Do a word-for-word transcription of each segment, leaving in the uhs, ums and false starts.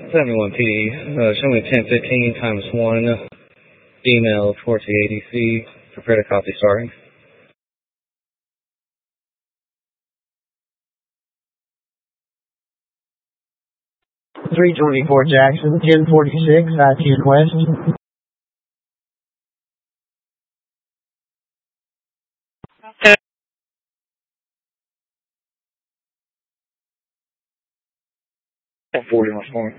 seventy-one P D, uh, show me ten fifteen times one, email towards the A D C, prepare to copy starting. three twenty-four Jackson, ten forty-six, I ten West. forty West Point.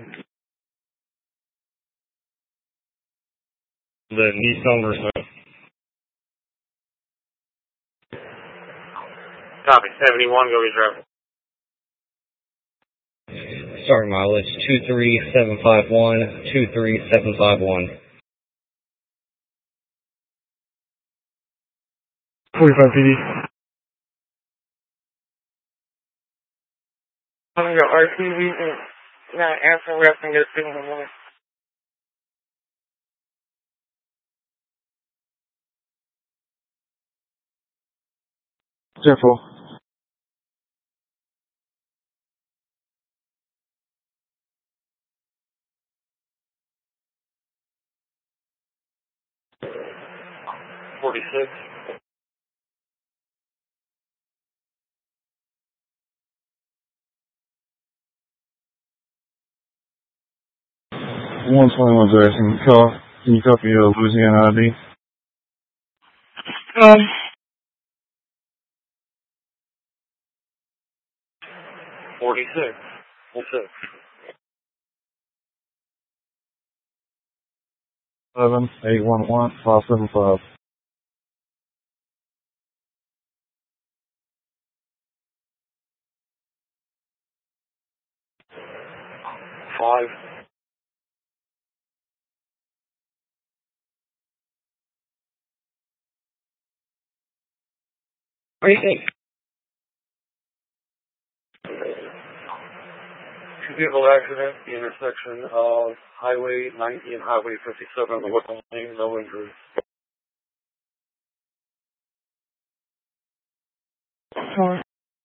The Nissan Versa. Copy, seventy-one, go get driver. Starting mileage two three seven five one, two three seven five one. forty-five P D. I'm going to go R C V and not answer rest and get a signal in the morning. Careful. forty-six. one twenty-one Jackson, call. Can you copy uh, Louisiana I D? Um. forty-six. forty-six. seven eight one one five seven five. Five. What do you think? Two vehicle accident, the intersection of Highway ninety and Highway fifty-seven on the Woodland Lane, no injuries. Sorry.